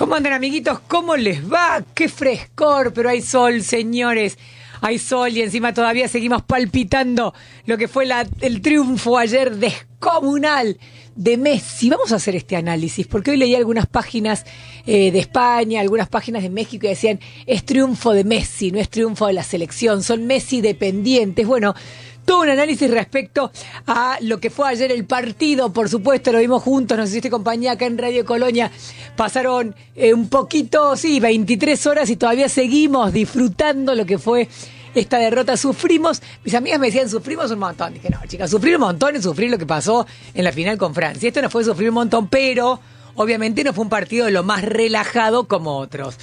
¿Cómo andan, amiguitos? ¿Cómo les va? ¡Qué frescor! Pero hay sol, señores. Hay sol y encima todavía seguimos palpitando lo que fue el triunfo ayer descomunal de Messi. Vamos a hacer este análisis porque hoy leí algunas páginas de España, algunas páginas de México y decían es triunfo de Messi, no es triunfo de la selección, son Messi dependientes. Bueno, todo un análisis respecto a lo que fue ayer el partido, por supuesto, lo vimos juntos, nos hiciste compañía acá en Radio Colonia. Pasaron un poquito, 23 horas y todavía seguimos disfrutando lo que fue esta derrota. Sufrimos, mis amigas me decían, sufrimos un montón. Dije, no, chicas, sufrir un montón es sufrir lo que pasó en la final con Francia. Esto no fue sufrir un montón, pero obviamente no fue un partido de lo más relajado como otros.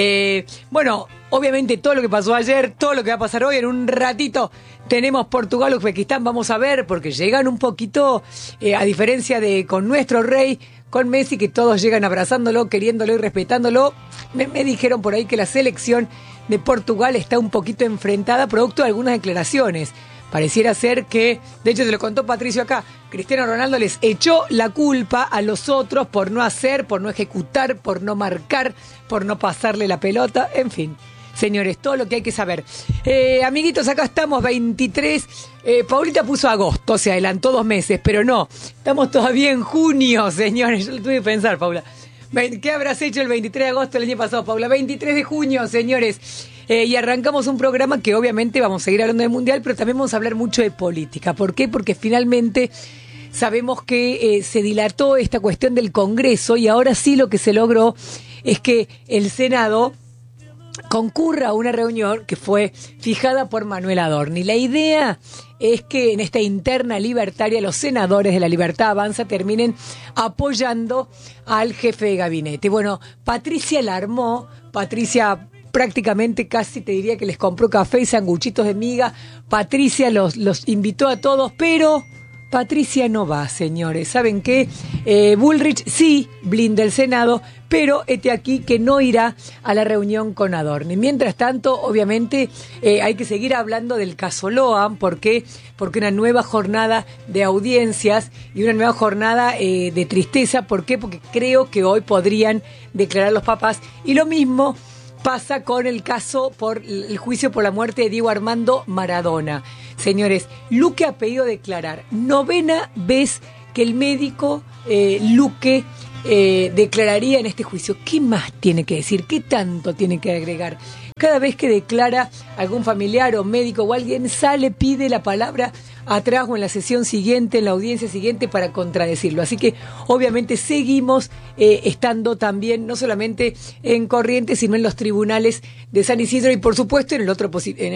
Bueno, obviamente todo lo que pasó ayer, todo lo que va a pasar hoy, en un ratito tenemos Portugal, Uzbekistán, vamos a ver, porque llegan un poquito, a diferencia de con nuestro rey, con Messi, que todos llegan abrazándolo, queriéndolo y respetándolo. Me dijeron por ahí que la selección de Portugal está un poquito enfrentada producto de algunas declaraciones. Pareciera ser que, de hecho se lo contó Patricio acá, Cristiano Ronaldo les echó la culpa a los otros por no hacer, por no ejecutar, por no marcar, por no pasarle la pelota, en fin. Señores, todo lo que hay que saber. Amiguitos, acá estamos, 23. Paulita puso agosto, se adelantó 2 meses, pero no. Estamos todavía en junio, señores. Yo lo tuve que pensar, Paula. ¿Qué habrás hecho el 23 de agosto del año pasado, Paula? 23 de junio, señores. Y arrancamos un programa que obviamente vamos a seguir hablando del Mundial, pero también vamos a hablar mucho de política. ¿Por qué? Porque finalmente sabemos que se dilató esta cuestión del Congreso y ahora sí lo que se logró es que el Senado concurra a una reunión que fue fijada por Manuel Adorni. La idea es que en esta interna libertaria los senadores de la Libertad Avanza terminen apoyando al jefe de gabinete. Bueno, Patricia la armó, Patricia prácticamente casi te diría que les compró café y sanguchitos de miga. Patricia los invitó a todos, pero Patricia no va, señores. ¿Saben qué? Bullrich sí blinda el Senado, pero este aquí que no irá a la reunión con Adorni. Mientras tanto, obviamente, hay que seguir hablando del caso Loan. ¿Por qué? Porque una nueva jornada de audiencias y una nueva jornada de tristeza. ¿Por qué? Porque creo que hoy podrían declarar los papás. Y lo mismo pasa con el caso por el juicio por la muerte de Diego Armando Maradona. Señores, Luque ha pedido declarar 9ª vez que el médico Luque declararía en este juicio. ¿Qué más tiene que decir? ¿Qué tanto tiene que agregar? Cada vez que declara algún familiar o médico o alguien sale, pide la palabra atrás o en la sesión siguiente, en la audiencia siguiente para contradecirlo. Así que obviamente seguimos estando también no solamente en Corrientes, sino en los tribunales de San Isidro y por supuesto en el otro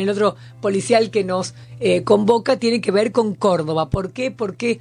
policial que nos convoca tiene que ver con Córdoba. ¿Por qué? Porque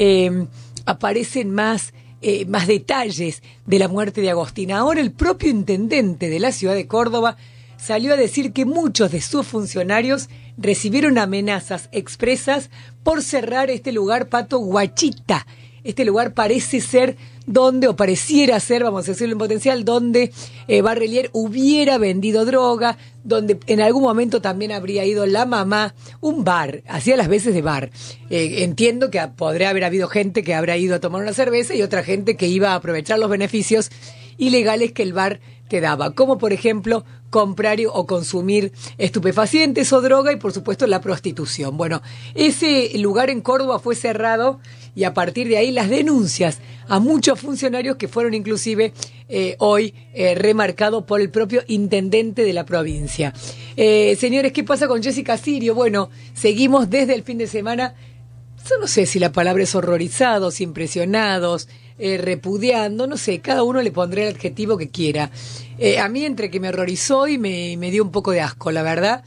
aparecen más detalles de la muerte de Agostina. Ahora el propio intendente de la ciudad de Córdoba salió a decir que muchos de sus funcionarios recibieron amenazas expresas por cerrar este lugar, Pato, Guachita. Este lugar parece ser donde, o pareciera ser, vamos a decirlo en potencial, donde Barrelier hubiera vendido droga, donde en algún momento también habría ido la mamá, un bar, hacía las veces de bar. Entiendo que podría haber habido gente que habrá ido a tomar una cerveza y otra gente que iba a aprovechar los beneficios ilegales que el bar te daba, como por ejemplo comprar o consumir estupefacientes o droga y por supuesto la prostitución. Bueno, ese lugar en Córdoba fue cerrado y a partir de ahí las denuncias a muchos funcionarios que fueron inclusive hoy remarcados por el propio intendente de la provincia. Señores, ¿qué pasa con Jessica Sirio? Bueno, seguimos desde el fin de semana. Yo no sé si la palabra es horrorizados, impresionados, repudiando, no sé, cada uno le pondrá el adjetivo que quiera. A mí entre que me horrorizó y me dio un poco de asco, la verdad.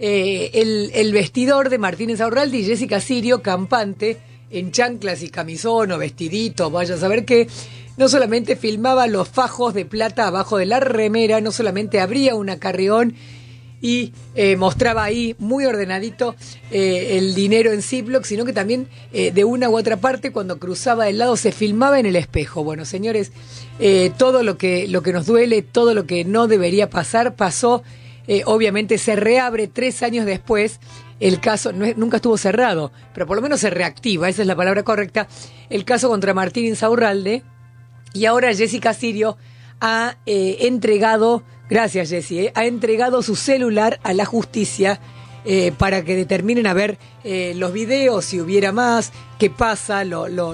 El vestidor de Martínez Aurralde y Jessica Sirio, campante, en chanclas y camisón o vestidito, vaya a saber qué, no solamente filmaba los fajos de plata abajo de la remera, no solamente abría un acarreón y mostraba ahí muy ordenadito el dinero en Ziploc, sino que también de una u otra parte cuando cruzaba del lado se filmaba en el espejo. Bueno, señores, todo lo que nos duele, todo lo que no debería pasar, pasó. Obviamente se reabre 3 años después. El caso nunca estuvo cerrado, pero por lo menos se reactiva, esa es la palabra correcta, el caso contra Martín Insaurralde. Y ahora Jessica Sirio ha entregado, gracias Jessy, ha entregado su celular a la justicia para que determinen a ver los videos, si hubiera más, qué pasa,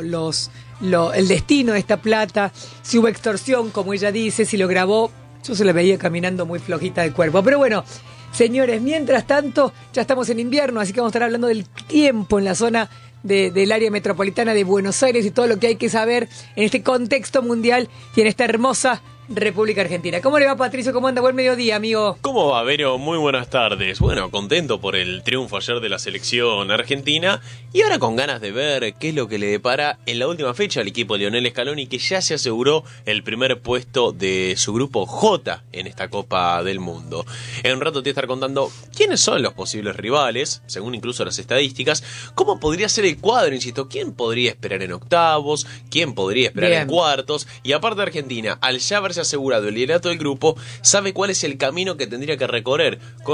el destino de esta plata, si hubo extorsión, como ella dice, si lo grabó. Yo se la veía caminando muy flojita de cuerpo. Pero bueno, señores, mientras tanto, ya estamos en invierno, así que vamos a estar hablando del tiempo en la zona del área metropolitana de Buenos Aires y todo lo que hay que saber en este contexto mundial y en esta hermosa República Argentina. ¿Cómo le va, Patricio? ¿Cómo anda? Buen mediodía, amigo. ¿Cómo va, Vero? Muy buenas tardes. Bueno, contento por el triunfo ayer de la selección argentina y ahora con ganas de ver qué es lo que le depara en la última fecha al equipo de Lionel Scaloni, que ya se aseguró el primer puesto de su grupo J en esta Copa del Mundo. En un rato te voy a estar contando quiénes son los posibles rivales, según incluso las estadísticas, cómo podría ser el cuadro, insisto, quién podría esperar en octavos, quién podría esperar en cuartos, y aparte de Argentina, al ya haberse asegurado el liderato del grupo, sabe cuál es el camino que tendría que recorrer,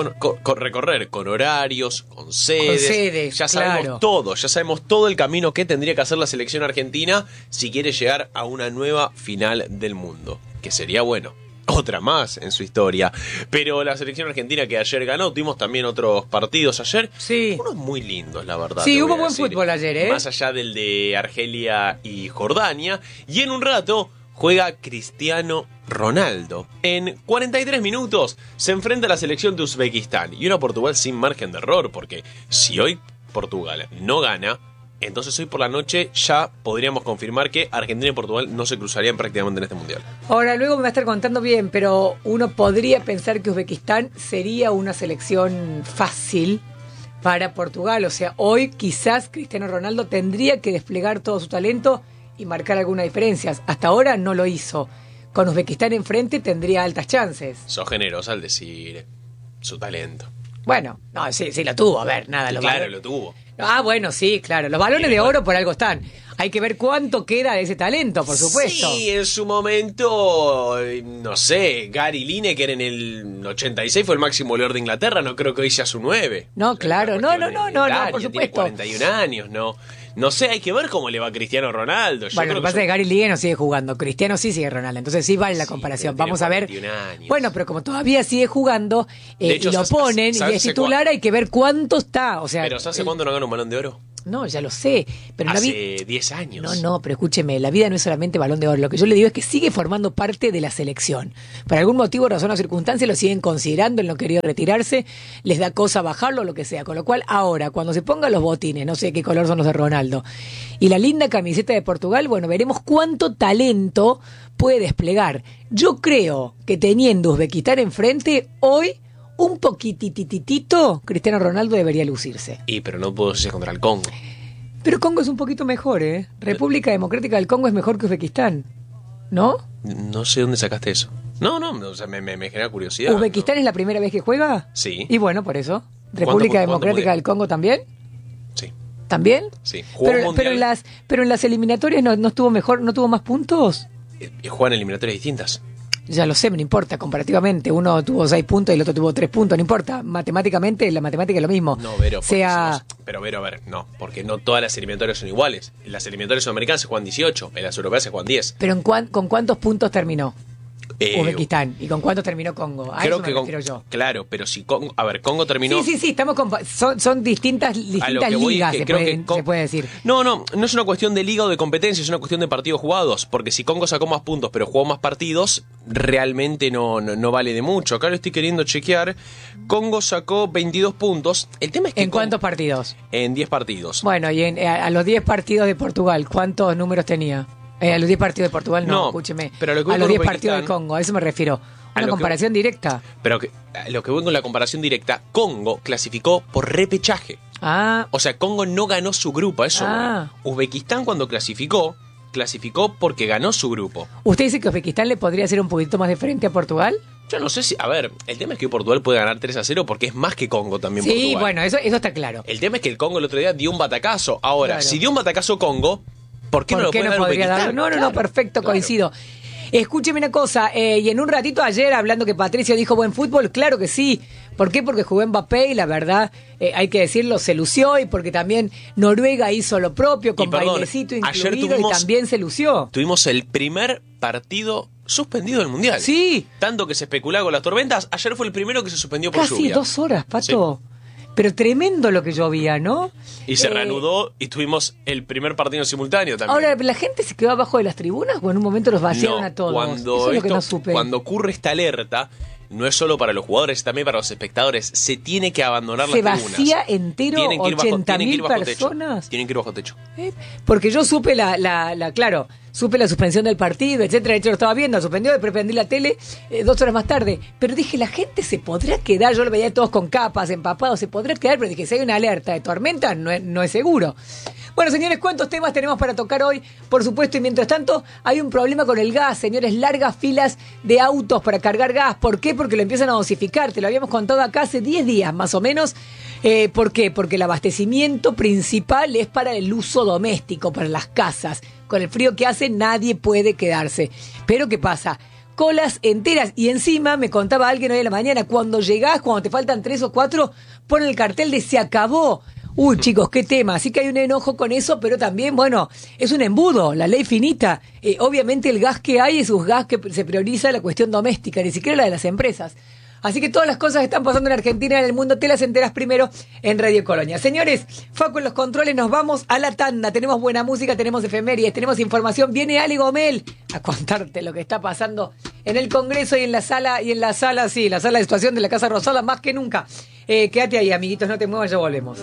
con horarios, con sedes, ya sabemos todo, ya sabemos todo el camino que tendría que hacer la selección argentina si quiere llegar a una nueva final del mundo, que sería bueno. Otra más en su historia. Pero la selección argentina que ayer ganó, tuvimos también otros partidos ayer. Sí. Unos muy lindos, la verdad. Sí, hubo buen fútbol ayer, ¿eh? Más allá del de Argelia y Jordania. Y en un rato juega Cristiano Ronaldo. En 43 minutos se enfrenta a la selección de Uzbekistán. Y una Portugal sin margen de error, porque si hoy Portugal no gana, entonces hoy por la noche ya podríamos confirmar que Argentina y Portugal no se cruzarían prácticamente en este mundial. Ahora, luego me va a estar contando bien, pero uno podría pensar que Uzbekistán sería una selección fácil para Portugal. O sea, hoy quizás Cristiano Ronaldo tendría que desplegar todo su talento y marcar algunas diferencias. Hasta ahora no lo hizo. Con Uzbekistán enfrente tendría altas chances. Sos generosa al decir su talento. Bueno, no, sí lo tuvo, a ver, nada. Claro, lo tuvo. Ah, bueno, sí, claro. Los balones de oro por algo están. Hay que ver cuánto queda de ese talento, por supuesto. Sí, en su momento, no sé, Gary Lineker en el 86 fue el máximo goleador de Inglaterra, no creo que hoy sea su 9. No, claro, no, por supuesto. Tiene 41 años, ¿no? No sé, hay que ver cómo le va a Cristiano Ronaldo. Bueno, lo que pasa es que Gary Lineker no sigue jugando, Cristiano sí sigue Ronaldo, entonces sí vale la comparación. Vamos a ver. Años. Bueno, pero como todavía sigue jugando y lo ponen y es titular, hay que ver cuánto está. O sea, pero ¿hace cuándo no gana un Balón de Oro? No, ya lo sé. Pero hace 10 años. No, pero escúcheme, la vida no es solamente Balón de Oro. Lo que yo le digo es que sigue formando parte de la selección. Por algún motivo, razón o circunstancia, lo siguen considerando, él no quería retirarse, les da cosa bajarlo, lo que sea. Con lo cual, ahora, cuando se pongan los botines, no sé qué color son los de Ronaldo, y la linda camiseta de Portugal, bueno, veremos cuánto talento puede desplegar. Yo creo que teniendo Uzbekistán enfrente, hoy un poquitititito Cristiano Ronaldo debería lucirse. Pero no puedo ser contra el Congo. Pero Congo es un poquito mejor, ¿eh? República Democrática del Congo es mejor que Uzbekistán, ¿no? No sé dónde sacaste eso. No, o sea, me genera curiosidad. ¿Uzbekistán es la primera vez que juega? Sí. Y bueno, por eso. ¿República Democrática del Congo también? Sí. ¿También? Sí. Pero en las eliminatorias no estuvo mejor, no tuvo más puntos. Juegan eliminatorias distintas. Ya lo sé, no importa, comparativamente. Uno tuvo 6 puntos y el otro tuvo 3 puntos, no importa. Matemáticamente, la matemática es lo mismo. No, Vero, pero Vero, a ver, no, porque no todas las eliminatorias son iguales. En las eliminatorias sudamericanas se juegan 18, en las europeas se juegan 10. Pero ¿con cuántos puntos terminó Uzbekistán? ¿Y con cuántos terminó Congo? Creo que yo. Claro, pero si Congo... A ver, Congo terminó... Sí, estamos son distintas ligas, se puede decir. No es una cuestión de liga o de competencia, es una cuestión de partidos jugados. Porque si Congo sacó más puntos, pero jugó más partidos, realmente no vale de mucho. Acá lo estoy queriendo chequear. Congo sacó 22 puntos. El tema es que... ¿En cuántos partidos? En 10 partidos. Bueno, y a los 10 partidos de Portugal, ¿cuántos números tenía? A los 10 partidos de Portugal, no, escúcheme. Pero a los 10 partidos de Congo, a eso me refiero. Una comparación directa. Pero lo que voy con la comparación directa, Congo clasificó por repechaje. O sea, Congo no ganó su grupo, eso. Uzbekistán cuando clasificó porque ganó su grupo. ¿Usted dice que Uzbekistán le podría hacer un poquito más de frente a Portugal? Yo no sé si... A ver, el tema es que Portugal puede ganar 3-0 porque es más que Congo también. Sí, Portugal. Bueno, eso está claro. El tema es que el Congo el otro día dio un batacazo. Ahora, si dio un batacazo Congo, ¿por qué no lo puede dar Uzbekistán? No, perfecto, coincido. Escúcheme una cosa, y en un ratito ayer, hablando que Patricio dijo buen fútbol, claro que sí. ¿Por qué? Porque jugó Mbappé y la verdad, hay que decirlo, se lució, y porque también Noruega hizo lo propio, con bailecito incluido, y también se lució. Tuvimos el primer partido suspendido del Mundial. Sí. Tanto que se especulaba con las tormentas. Ayer fue el primero que se suspendió por Casi lluvia. 2 horas, Pato. Sí. Pero tremendo lo que llovía, ¿no? Y se reanudó y tuvimos el primer partido simultáneo también. Ahora, ¿la gente se quedó abajo de las tribunas o en un momento los vaciaron a todos? Eso es lo que no supe. Cuando ocurre esta alerta, no es solo para los jugadores, también para los espectadores. Se tiene que abandonar las tribunas. ¿Se vacía entero 80.000 personas? Tienen que ir bajo techo. Porque yo supe supe la suspensión del partido, etcétera. De hecho, lo estaba viendo, suspendió, después prendí la tele 2 horas más tarde. Pero dije, la gente se podrá quedar. Yo lo veía todos con capas, empapados, se podrá quedar, pero dije, si hay una alerta de tormenta, no es seguro. Bueno, señores, ¿cuántos temas tenemos para tocar hoy? Por supuesto, y mientras tanto, hay un problema con el gas, señores, largas filas de autos para cargar gas. ¿Por qué? Porque lo empiezan a dosificar. Te lo habíamos contado acá hace 10 días, más o menos. ¿Por qué? Porque el abastecimiento principal es para el uso doméstico, para las casas. Con el frío que hace, nadie puede quedarse. Pero, ¿qué pasa? Colas enteras. Y encima, me contaba alguien hoy en la mañana, cuando llegás, cuando te faltan 3 o 4, ponen el cartel de se acabó. Uy, chicos, qué tema. Así que hay un enojo con eso, pero también, bueno, es un embudo, la ley finita. Obviamente el gas que hay es un gas que se prioriza la cuestión doméstica, ni siquiera la de las empresas. Así que todas las cosas que están pasando en Argentina y en el mundo te las enteras primero en Radio Colonia. Señores, Facu en los controles, nos vamos a la tanda. Tenemos buena música, tenemos efemérides, tenemos información. Viene Ale Gomel a contarte lo que está pasando en el Congreso y en la sala de situación de la Casa Rosada, más que nunca. Quédate ahí, amiguitos, no te muevas, ya volvemos.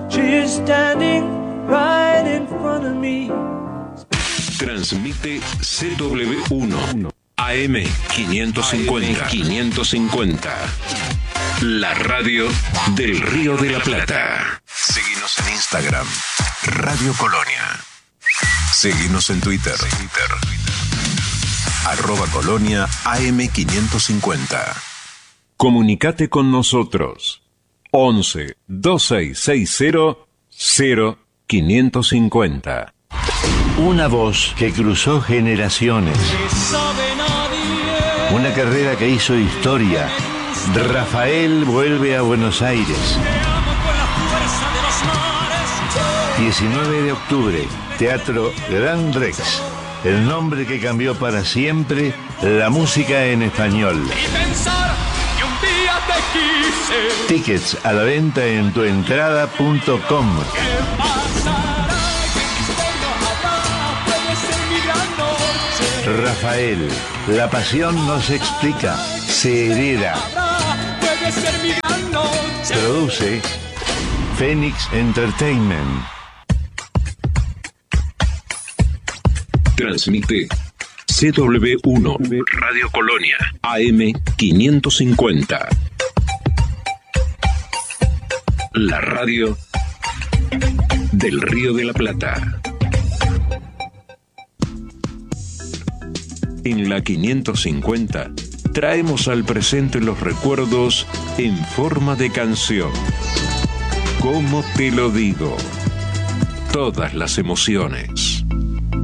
Transmite CW1 AM 550. La radio del Río de la Plata. Seguinos en Instagram, Radio Colonia. Seguinos en Twitter. @Colonia AM 550. Comunicate con nosotros. 11 2660 0550. Una voz que cruzó generaciones. Una carrera que hizo historia. Rafael vuelve a Buenos Aires. 19 de octubre, Teatro Gran Rex. El nombre que cambió para siempre la música en español. Tickets a la venta en tuentrada.com. Rafael, la pasión no se explica, se hereda. Produce Phoenix Entertainment. Transmite CW1 Radio Colonia AM 550. La radio del Río de la Plata. En la 550 traemos al presente los recuerdos en forma de canción. ¿Cómo te lo digo? Todas las emociones.